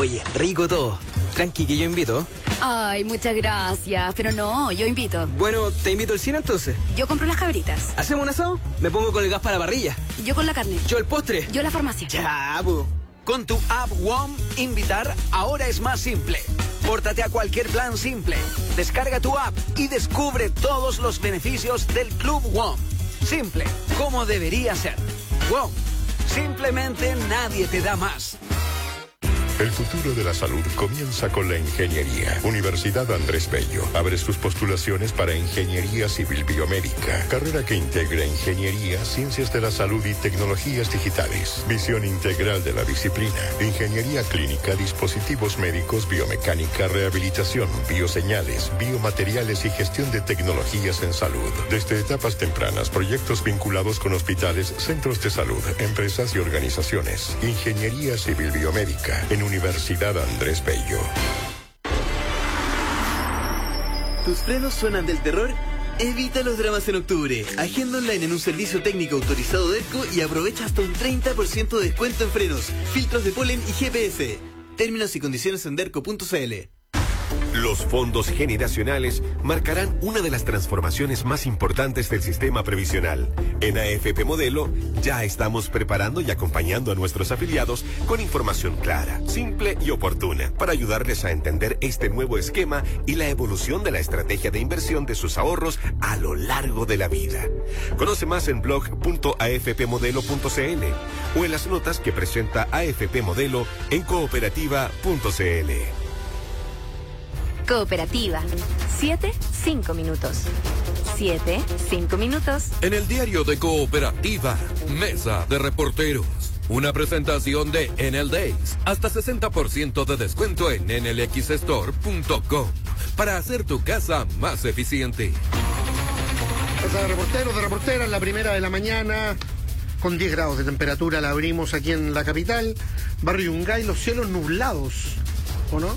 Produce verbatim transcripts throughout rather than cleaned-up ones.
Oye, rico todo. Tranqui, que yo invito. Ay, muchas gracias, pero no, yo invito. Bueno, te invito al cine entonces. Yo compro las cabritas. ¿Hacemos un asado? Me pongo con el gas para la parrilla. Yo con la carne. Yo el postre. Yo la farmacia. Ya, bu. Con tu app WOM, invitar ahora es más simple. Pórtate a cualquier plan simple. Descarga tu app y descubre todos los beneficios del Club WOM. Simple, como debería ser. WOM, simplemente nadie te da más. El futuro de la salud comienza con la ingeniería. Universidad Andrés Bello abre sus postulaciones para Ingeniería Civil Biomédica, carrera que integra ingeniería, ciencias de la salud y tecnologías digitales. Visión integral de la disciplina. Ingeniería clínica, dispositivos médicos, biomecánica, rehabilitación, bioseñales, biomateriales y gestión de tecnologías en salud. Desde etapas tempranas, proyectos vinculados con hospitales, centros de salud, empresas y organizaciones. Ingeniería Civil Biomédica en Universidad Andrés Bello. ¿Tus frenos suenan del terror? Evita los dramas en octubre. Agenda online en un servicio técnico autorizado de ERCO y aprovecha hasta un treinta por ciento de descuento en frenos, filtros de polen y G P S. Términos y condiciones en derco punto c l. Los fondos generacionales marcarán una de las transformaciones más importantes del sistema previsional. En A F P Modelo ya estamos preparando y acompañando a nuestros afiliados con información clara, simple y oportuna para ayudarles a entender este nuevo esquema y la evolución de la estrategia de inversión de sus ahorros a lo largo de la vida. Conoce más en blog punto a f p modelo punto c l o en las notas que presenta A F P Modelo en cooperativa punto c l. Cooperativa. Siete, cinco minutos. Siete, cinco minutos. En el diario de Cooperativa, Mesa de Reporteros. Una presentación de Enel Days. Hasta sesenta por ciento de descuento en enel x store punto com. Para hacer tu casa más eficiente. Mesa de Reporteros, de Reporteras, la primera de la mañana. Con diez grados de temperatura la abrimos aquí en la capital. Barrio Yungay, los cielos nublados. ¿O no?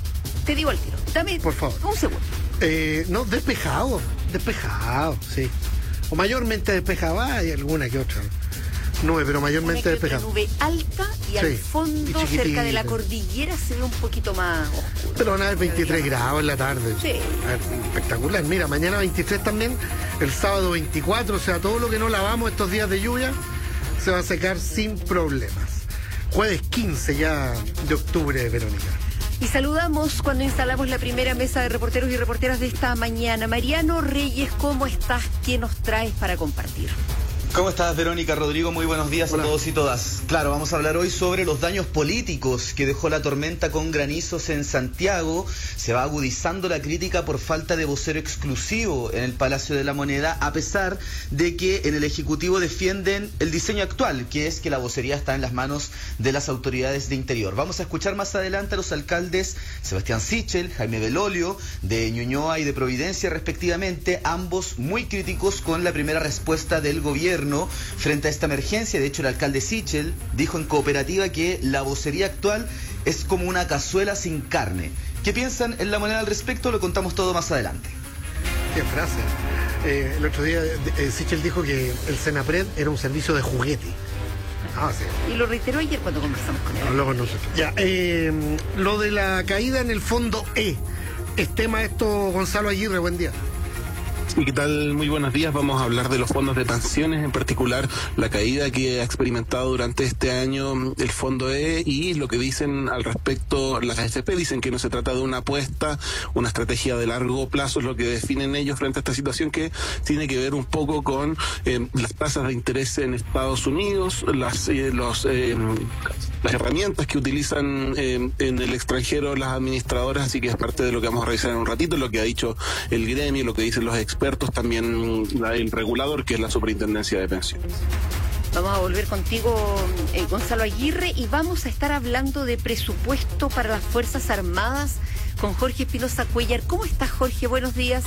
Te digo el tiro. Dame por favor. Un segundo. Eh, no, despejado. Despejado, sí. O mayormente despejado. Hay alguna que otra nube, pero mayormente despejado. Nube alta y sí, al fondo, y cerca de la cordillera, se ve un poquito más oscuro. Pero van a ver veintitrés grados en la tarde. Sí. Espectacular. Mira, mañana veintitrés también. El sábado veinticuatro. O sea, todo lo que no lavamos estos días de lluvia se va a secar sin problemas. Jueves quince ya de octubre, Verónica. Y saludamos cuando instalamos la primera mesa de reporteros y reporteras de esta mañana. Mariano Reyes, ¿cómo estás? ¿Qué nos traes para compartir? ¿Cómo estás, Verónica? Rodrigo, muy buenos días. Hola a todos y todas. Claro, vamos a hablar hoy sobre los daños políticos que dejó la tormenta con granizos en Santiago. Se va agudizando la crítica por falta de vocero exclusivo en el Palacio de la Moneda, a pesar de que en el Ejecutivo defienden el diseño actual, que es que la vocería está en las manos de las autoridades de Interior. Vamos a escuchar más adelante a los alcaldes Sebastián Sichel, Jaime Belolio, de Ñuñoa y de Providencia respectivamente, ambos muy críticos con la primera respuesta del gobierno frente a esta emergencia. De hecho, el alcalde Sichel dijo en Cooperativa que la vocería actual es como una cazuela sin carne. ¿Qué piensan en La Moneda al respecto? Lo contamos todo más adelante. Qué frase. Eh, el otro día eh, Sichel dijo que el Senapred era un servicio de juguete. Ah, sí. Y lo reiteró ayer cuando conversamos con él. Habló con nosotros. Ya, eh, lo de la caída en el fondo E. Es tema esto, Gonzalo Aguirre, buen día. ¿Y qué tal? Muy buenos días. Vamos a hablar de los fondos de pensiones, en particular la caída que ha experimentado durante este año el fondo E y lo que dicen al respecto las A F P. Dicen que no se trata de una apuesta, una estrategia de largo plazo, es lo que definen ellos frente a esta situación que tiene que ver un poco con eh, las tasas de interés en Estados Unidos, las, eh, los, eh, las herramientas que utilizan eh, en el extranjero las administradoras, así que es parte de lo que vamos a revisar en un ratito, lo que ha dicho el gremio, lo que dicen los expertos, también el regulador, que es la Superintendencia de Pensiones. Vamos a volver contigo, eh, Gonzalo Aguirre, y vamos a estar hablando de presupuesto para las Fuerzas Armadas con Jorge Espinosa Cuellar. ¿Cómo estás, Jorge? Buenos días.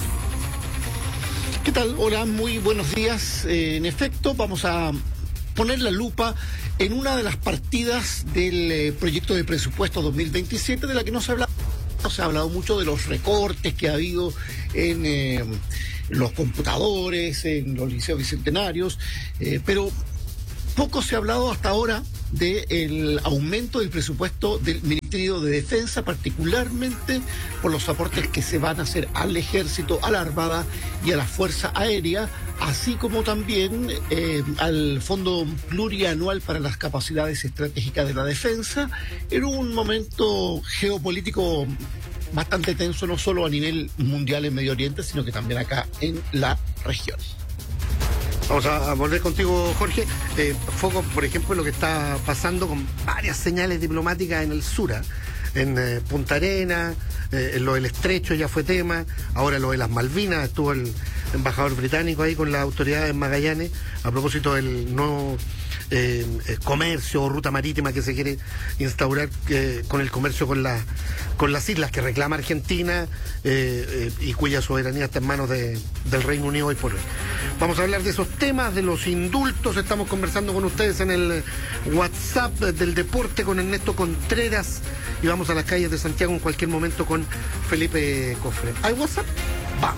¿Qué tal? Hola, muy buenos días. Eh, en efecto, vamos a poner la lupa en una de las partidas del eh, proyecto de presupuesto dos mil veintisiete, de la que no se habla. Se ha hablado mucho de los recortes que ha habido en eh, los computadores, en los liceos bicentenarios, eh, pero Poco se ha hablado hasta ahora del aumento del presupuesto del Ministerio de Defensa, particularmente por los aportes que se van a hacer al Ejército, a la Armada y a la Fuerza Aérea, así como también eh, al Fondo Plurianual para las Capacidades Estratégicas de la Defensa, en un momento geopolítico bastante tenso, no solo a nivel mundial en Medio Oriente, sino que también acá en la región. Vamos a volver contigo, Jorge. Eh, foco, por ejemplo, en lo que está pasando con varias señales diplomáticas en el sur, ¿eh? en eh, Punta Arenas, eh, en lo del Estrecho ya fue tema, ahora lo de las Malvinas, estuvo el embajador británico ahí con las autoridades en Magallanes a propósito del nuevo eh, comercio o ruta marítima que se quiere instaurar eh, con el comercio con, la, con las islas que reclama Argentina eh, eh, y cuya soberanía está en manos de, del Reino Unido hoy por hoy. Vamos a hablar de esos temas, de los indultos. Estamos conversando con ustedes en el WhatsApp del deporte con Ernesto Contreras y vamos a las calles de Santiago en cualquier momento con Felipe Cofre. ¿Hay WhatsApp? Va.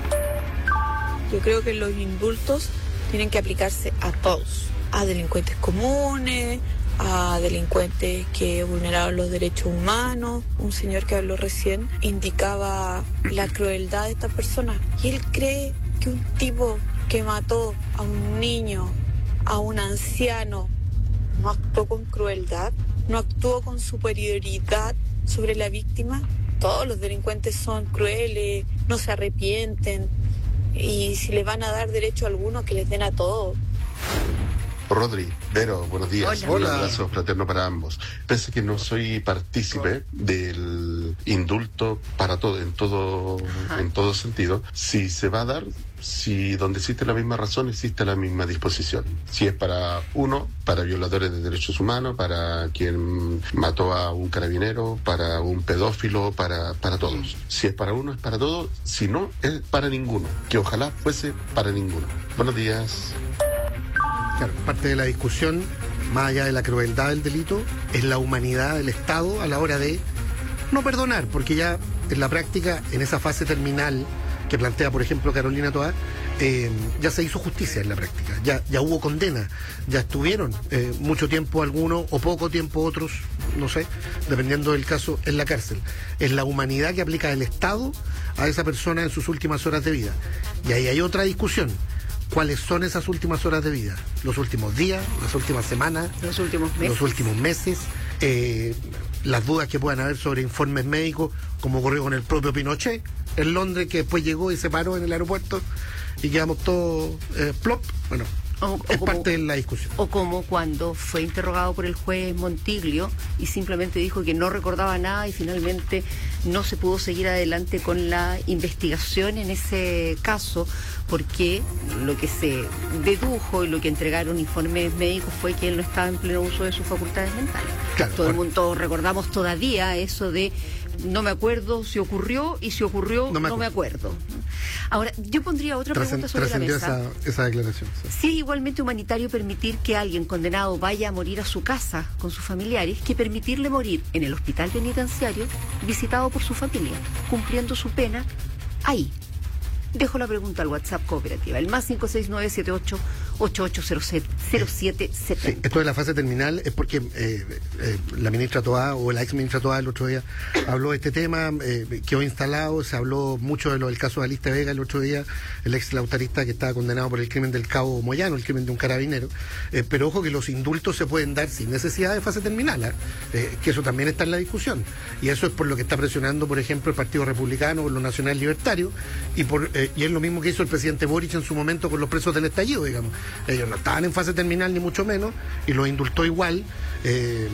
Yo creo que los indultos tienen que aplicarse a todos, a delincuentes comunes, a delincuentes que vulneraron los derechos humanos. Un señor que habló recién indicaba la crueldad de estas personas y él cree que un tipo que mató a un niño, a un anciano, no actuó con crueldad, no actuó con superioridad sobre la víctima. Todos los delincuentes son crueles, no se arrepienten, y si les van a dar derecho a alguno, que les den a todos. Rodri, Vero, buenos días. Hola. Un abrazo fraterno para ambos. Pese que no soy partícipe del indulto para todo, en todo, en todo sentido, si se va a dar, si donde existe la misma razón, existe la misma disposición. Si es para uno, para violadores de derechos humanos, para quien mató a un carabinero, para un pedófilo, para, para todos. Si es para uno, es para todos. Si no, es para ninguno. Que ojalá fuese para ninguno. Buenos días. Claro, parte de la discusión, más allá de la crueldad del delito, es la humanidad del Estado a la hora de no perdonar, porque ya en la práctica, en esa fase terminal que plantea, por ejemplo, Carolina Toá, eh, ya se hizo justicia en la práctica, ya, ya hubo condena, ya estuvieron eh, mucho tiempo algunos o poco tiempo otros, no sé, dependiendo del caso, en la cárcel. Es la humanidad que aplica el Estado a esa persona en sus últimas horas de vida. Y ahí hay otra discusión. ¿Cuáles son esas últimas horas de vida? ¿Los últimos días? ¿Las últimas semanas? Los últimos meses. Los últimos meses. Eh, las dudas que puedan haber sobre informes médicos, como ocurrió con el propio Pinochet en Londres, que después llegó y se paró en el aeropuerto y quedamos todos eh, plop. Bueno, O, es o como, parte de la discusión. O como cuando fue interrogado por el juez Montiglio y simplemente dijo que no recordaba nada y finalmente no se pudo seguir adelante con la investigación en ese caso, porque lo que se dedujo y lo que entregaron informes médicos fue que él no estaba en pleno uso de sus facultades mentales. Claro, Todo el bueno. mundo todos recordamos todavía eso de no me acuerdo si ocurrió y si ocurrió No me no me acuerdo. Ahora, yo pondría otra Trascend- pregunta sobre la Trascendió mesa. esa, esa declaración. Sí. Si es igualmente humanitario permitir que alguien condenado vaya a morir a su casa con sus familiares que permitirle morir en el hospital penitenciario visitado por su familia, cumpliendo su pena ahí. Dejo la pregunta al WhatsApp Cooperativa, el más cinco seis nueve siete ocho ocho ocho cero siete siete Sí, siete. esto de la fase terminal es porque eh, eh, la ministra Toá o la ex ministra Toá el otro día habló de este tema, eh, quedó instalado, se habló mucho de lo del caso de Aliste Vega el otro día, el ex lautarista que estaba condenado por el crimen del Cabo Moyano, el crimen de un carabinero, eh, pero ojo que los indultos se pueden dar sin necesidad de fase terminal, ¿eh? Eh, que eso también está en la discusión, y eso es por lo que está presionando, por ejemplo, el Partido Republicano o los Nacional Libertarios, y, por, eh, y es lo mismo que hizo el presidente Boric en su momento con los presos del estallido, digamos. Ellos no estaban en fase terminal ni mucho menos y los indultó igual, eh,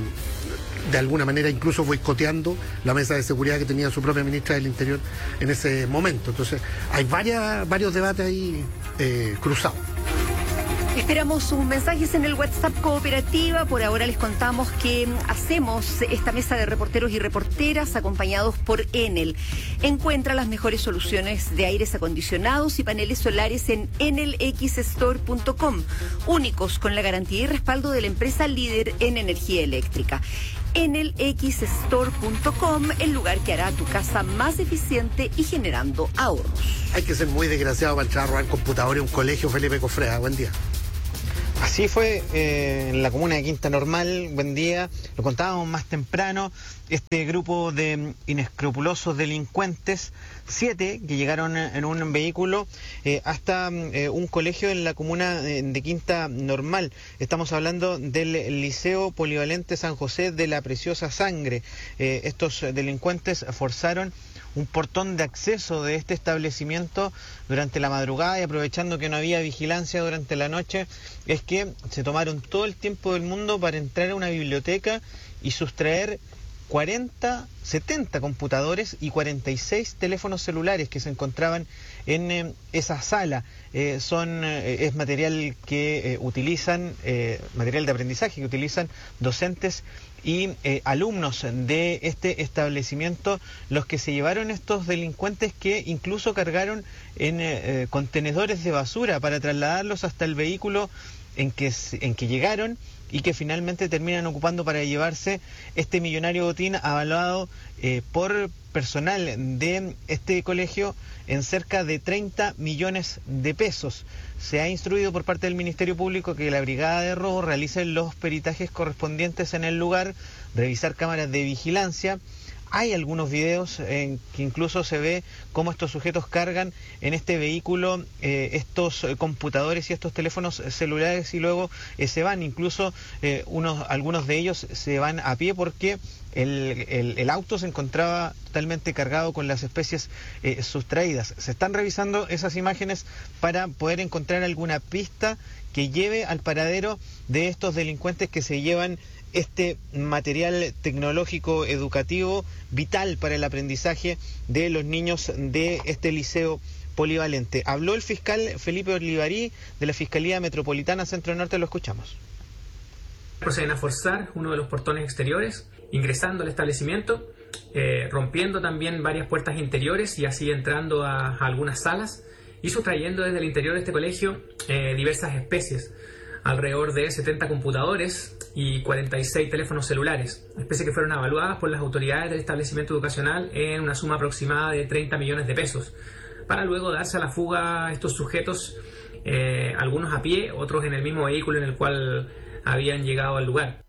de alguna manera incluso boicoteando la mesa de seguridad que tenía su propia ministra del Interior en ese momento. Entonces hay varias, varios debates ahí eh, cruzados. Esperamos sus mensajes en el WhatsApp Cooperativa. Por ahora les contamos que hacemos esta mesa de reporteros y reporteras acompañados por Enel. Encuentra las mejores soluciones de aires acondicionados y paneles solares en enel x store punto com, únicos con la garantía y respaldo de la empresa líder en energía eléctrica. enel x store punto com, el lugar que hará tu casa más eficiente y generando ahorros. Hay que ser muy desgraciado para entrar a robar computadores en un colegio, Felipe Cofrea. Buen día. Así fue eh, en la comuna de Quinta Normal. Buen día, lo contábamos más temprano, este grupo de inescrupulosos delincuentes, siete que llegaron en un vehículo eh, hasta eh, un colegio en la comuna de Quinta Normal. Estamos hablando del Liceo Polivalente San José de la Preciosa Sangre. Eh, estos delincuentes forzaron un portón de acceso de este establecimiento durante la madrugada y aprovechando que no había vigilancia durante la noche, es que se tomaron todo el tiempo del mundo para entrar a una biblioteca y sustraer cuarenta, setenta computadores y cuarenta y seis teléfonos celulares que se encontraban en eh, esa sala. Eh, son eh, es material que eh, utilizan, eh, material de aprendizaje que utilizan docentes y eh, alumnos de este establecimiento, los que se llevaron estos delincuentes, que incluso cargaron en eh, contenedores de basura para trasladarlos hasta el vehículo en que, en que llegaron, y que finalmente terminan ocupando para llevarse este millonario botín avalado eh, por personal de este colegio en cerca de treinta millones de pesos. Se ha instruido por parte del Ministerio Público que la Brigada de Robo realice los peritajes correspondientes en el lugar, revisar cámaras de vigilancia. Hay algunos videos en que incluso se ve cómo estos sujetos cargan en este vehículo eh, estos computadores y estos teléfonos celulares y luego eh, se van. Incluso eh, unos, algunos de ellos se van a pie porque el, el, el auto se encontraba totalmente cargado con las especies eh, sustraídas. Se están revisando esas imágenes para poder encontrar alguna pista que lleve al paradero de estos delincuentes que se llevan este material tecnológico educativo vital para el aprendizaje de los niños de este liceo polivalente. Habló el fiscal Felipe Olivarí de la Fiscalía Metropolitana Centro Norte, lo escuchamos. Proceden a forzar uno de los portones exteriores, ingresando al establecimiento, eh, rompiendo también varias puertas interiores y así entrando a, a algunas salas y sustrayendo desde el interior de este colegio eh, diversas especies, alrededor de setenta computadores y cuarenta y seis teléfonos celulares, especies que fueron evaluadas por las autoridades del establecimiento educacional en una suma aproximada de treinta millones de pesos, para luego darse a la fuga a estos sujetos, eh, algunos a pie, otros en el mismo vehículo en el cual habían llegado al lugar.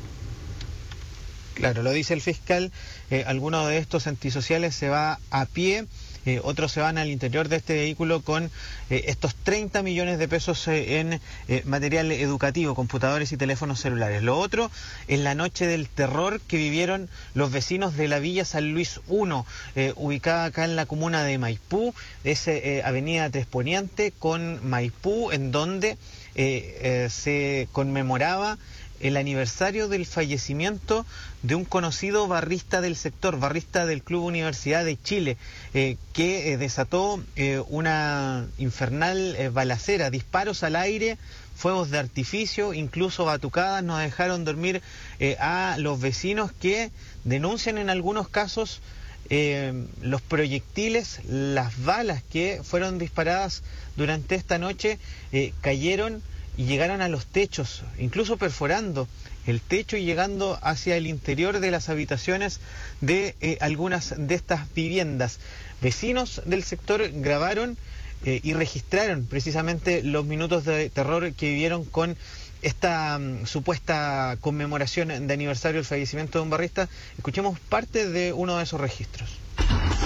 Claro, lo dice el fiscal, eh, algunos de estos antisociales se va a pie. Eh, otros se van al interior de este vehículo con eh, estos treinta millones de pesos eh, en eh, material educativo, computadores y teléfonos celulares. Lo otro es la noche del terror que vivieron los vecinos de la Villa San Luis uno, eh, ubicada acá en la comuna de Maipú, es eh, avenida Tres Poniente con Maipú, en donde eh, eh, se conmemoraba el aniversario del fallecimiento de un conocido barrista del sector, barrista del Club Universidad de Chile, eh, que eh, desató eh, una infernal eh, balacera, disparos al aire, fuegos de artificio, incluso batucadas. No dejaron dormir eh, a los vecinos, que denuncian en algunos casos eh, los proyectiles, las balas que fueron disparadas durante esta noche, eh, cayeron y llegaron a los techos, incluso perforando el techo y llegando hacia el interior de las habitaciones de eh, algunas de estas viviendas. Vecinos del sector grabaron eh, y registraron precisamente los minutos de terror que vivieron con esta um, supuesta conmemoración de aniversario del fallecimiento de un barrista. Escuchemos parte de uno de esos registros.